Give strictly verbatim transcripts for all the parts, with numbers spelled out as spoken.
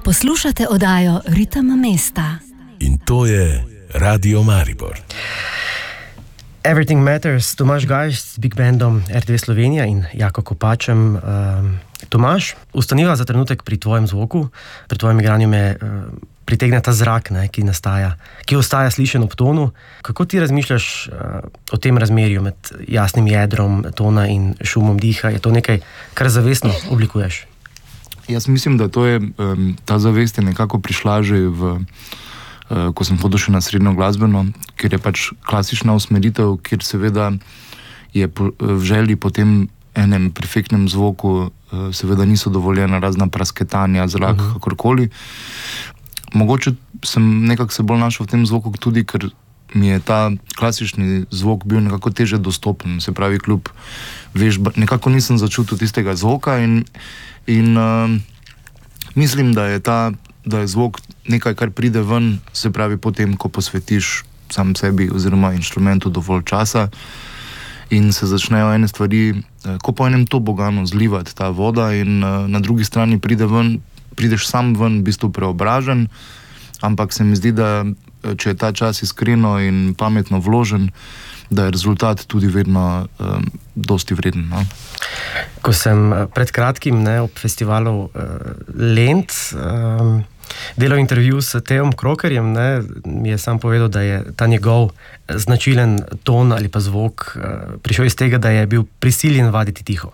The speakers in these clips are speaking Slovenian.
Poslušate oddajo Ritem mesta. In to je Radio Maribor. Everything Matters, Tomaž Gajš s Big Bandom R T V Slovenija in Jako Kopačem. Um, Tomaž, ustaniva za trenutek pri tvojem zvoku, pri tvojem igranju me uh, pritegne ta zrak, ne, ki nastaja, ki ostaja slišen ob tonu. Kako ti razmišljaš uh, o tem razmerju med jasnim jedrom tona in šumom diha? Je to nekaj, kar zavestno oblikuješ? Jaz mislim, da to je, um, ta zavest je nekako prišla že v, uh, ko sem hodil še na srednjo glasbeno, ker je pač klasična usmeritev, kjer seveda je po, v želji po tem enem perfektnem zvoku uh, seveda niso dovoljena razna prasketanja, zrak, uh-huh. kakorkoli. Mogoče sem nekako se bolj našel v tem zvoku tudi, ker mi je ta klasični zvok bil nekako teže dostopen, se pravi, kljub vežba, nekako nisem začutil tistega zvoka in In uh, mislim, da je, ta, da je zvok nekaj, kar pride ven, se pravi potem, ko posvetiš sam sebi oziroma inštrumentu dovolj časa in se začnejo ene stvari, uh, ko po enem toboganu zlivati ta voda in uh, na drugi strani pride ven, prideš sam ven, v bistvu preobražen, ampak se mi zdi, da če je ta čas iskreno in pametno vložen, da je rezultat tudi vedno um, dosti vreden. No? Ko sem pred kratkim ne, ob festivalu uh, Lent um, delal intervju s Teom Krokerjem, ne, mi je sam povedal, da je ta njegov značilen ton ali pa zvok uh, prišel iz tega, da je bil prisiljen vaditi tiho.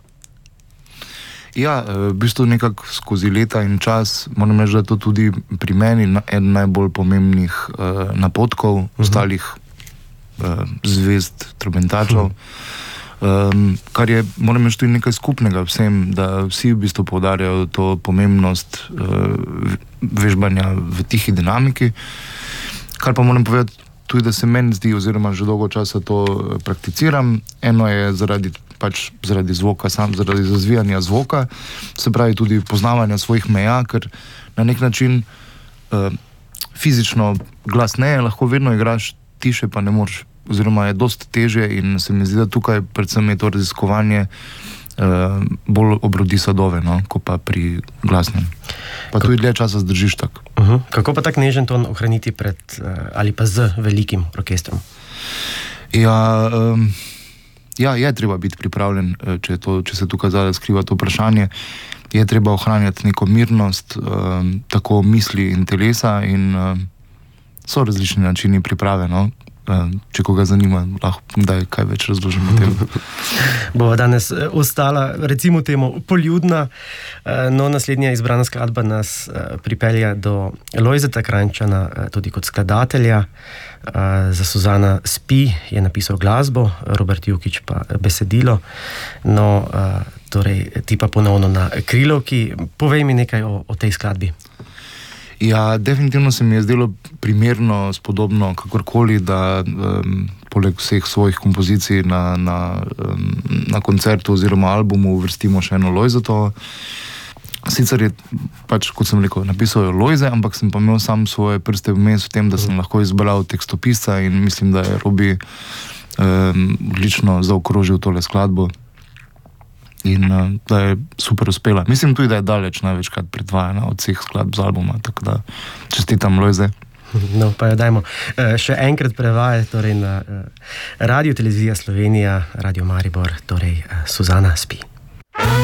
Ja, v bistvu nekako skozi leta in čas, moram reči, da je to tudi pri meni eden najbolj pomembnih uh, napotkov, uh-huh. ostalih uh, zvezd, trobentačev, uh-huh. um, kar je, moram reči, tudi nekaj skupnega vsem, da vsi v bistvu poudarjajo to pomembnost uh, vežbanja v tihi dinamiki, kar pa moram povedati tudi, da se meni zdi, oziroma že dolgo časa to prakticiram. Eno je zaradi pač zaradi zvoka, sam zaradi razvijanja zvoka, se pravi tudi poznavanja svojih meja, ker na nek način uh, fizično glasneje lahko vedno igraš, tiše pa ne moreš, oziroma je dosti težje in se mi zdi, da tukaj predvsem je to raziskovanje uh, bolj obrodi sadove, no, ko pa pri glasnem. Pa tudi dlje časa zdržiš tak. Uh-huh. Kako pa tak nežen ton ohraniti pred uh, ali pa z velikim orkestrom? Ja, um, Ja, je treba biti pripravljen, če, to, če se tukaj zdaj skriva to vprašanje. Je treba ohranjati neko mirnost, um, tako misli in telesa in um, so različni načini priprave. No? Um, če koga zanima, lahko daj kaj več razložim o tem. Bova danes ostala, recimo temu, poljudna. No, naslednja izbrana skladba nas pripelja do Lojzeta Krajnčana, tudi kot skladatelja. Za Suzana Spi je napisal glasbo, Robert Jukić pa besedilo. No, torej, ti pa ponovno na krilovki. Povej mi nekaj o, o tej skladbi. Ja, definitivno se mi je zdelo primerno, spodobno, kakorkoli, da um, poleg vseh svojih kompozicij na, na, um, na koncertu oziroma albumu uvrstimo še eno Lojzetovo. Sicer je pač, kot sem rekel, napisal je Lojze, ampak sem pa imel sam svoje prste vmes v tem, da sem lahko izbral tekstopisca in mislim, da je Robi um, odlično zaokrožil tole skladbo in uh, da je super uspela. Mislim tudi, da je daleč največkrat predvajana od vseh skladb z albuma, tako da čestitam Lojze. No, pa jo dajmo uh, še enkrat prevajati, torej na uh, Radio Televizija Slovenija, Radio Maribor, torej uh, Suzana Spi.